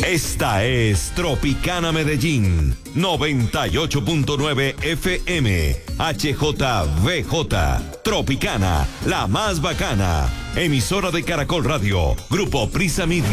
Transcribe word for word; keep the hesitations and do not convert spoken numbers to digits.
Esta es Tropicana Medellín, noventa y ocho punto nueve F M, H J V J, Tropicana, la más bacana, emisora de Caracol Radio, Grupo Prisa Media.